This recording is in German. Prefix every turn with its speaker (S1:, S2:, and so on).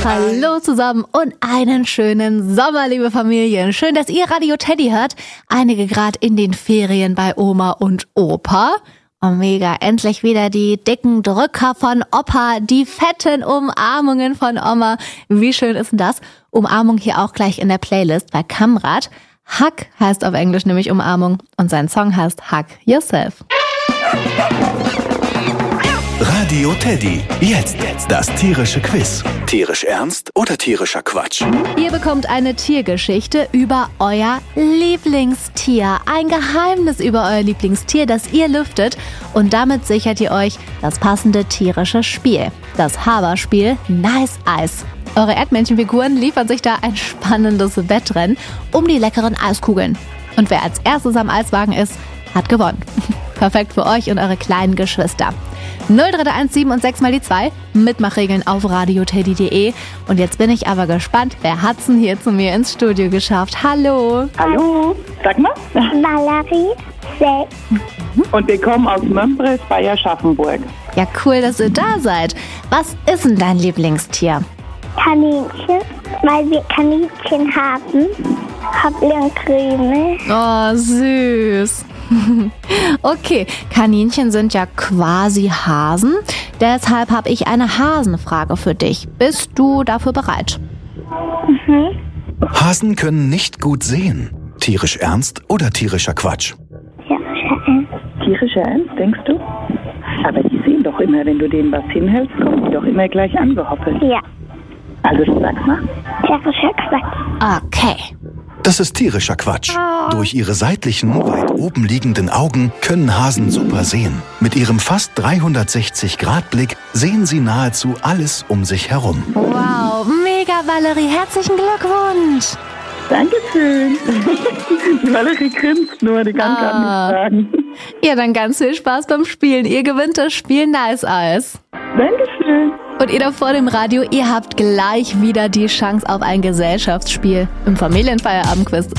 S1: Hallo zusammen und einen schönen Sommer, liebe Familien. Schön, dass ihr Radio Teddy hört. Einige Grad in den Ferien bei Oma und Opa. Oh mega, endlich wieder die dicken Drücker von Opa, die fetten Umarmungen von Oma. Wie schön ist denn das? Umarmung hier auch gleich in der Playlist bei Kamrat. Hug heißt auf Englisch nämlich Umarmung und sein Song heißt Hug Yourself.
S2: Radio Teddy. Jetzt das tierische Quiz. Tierisch ernst oder tierischer Quatsch?
S1: Ihr bekommt eine Tiergeschichte über euer Lieblingstier. Ein Geheimnis über euer Lieblingstier, das ihr lüftet. Und damit sichert ihr euch das passende tierische Spiel. Das Haberspiel Nice Eis. Eure Erdmännchenfiguren liefern sich da ein spannendes Wettrennen um die leckeren Eiskugeln. Und wer als erstes am Eiswagen ist, hat gewonnen. Perfekt für euch und eure kleinen Geschwister. 0317 und 6 mal die 2. Mitmachregeln auf radioteddy.de. Und jetzt bin ich aber gespannt, wer hat's denn hier zu mir ins Studio geschafft? Hallo.
S3: Hallo, sag mal.
S4: Valerie 6.
S3: Und wir kommen aus Mömbres bei Aschaffenburg.
S1: Ja, cool, dass ihr da seid. Was ist denn dein Lieblingstier?
S4: Kaninchen, weil wir Kaninchen haben. Hoppli und Krümel.
S1: Oh, süß. Okay, Kaninchen sind ja quasi Hasen. Deshalb habe ich eine Hasenfrage für dich. Bist du dafür bereit?
S2: Hasen können nicht gut sehen. Tierisch ernst oder tierischer Quatsch?
S4: Ja, schön.
S3: Tierischer Ernst, denkst du? Aber die sehen doch immer, wenn du denen was hinhältst, kommen die doch immer gleich angehoppelt.
S4: Ja,
S3: Also sag's mal.
S4: tierischer Quatsch.
S1: Okay.
S2: Das ist tierischer Quatsch. Durch ihre seitlichen, weit oben liegenden Augen können Hasen super sehen. Mit ihrem fast 360-Grad-Blick sehen sie nahezu alles um sich herum.
S1: Wow, mega Valerie, herzlichen Glückwunsch.
S3: Dankeschön. Die Valerie grinst nur, die kann gar nichts sagen.
S1: Ja, dann ganz viel Spaß beim Spielen. Ihr gewinnt das Spiel Nice Eis.
S3: Dankeschön.
S1: Und ihr da vor dem Radio, ihr habt gleich wieder die Chance auf ein Gesellschaftsspiel im Familienfeierabendquiz.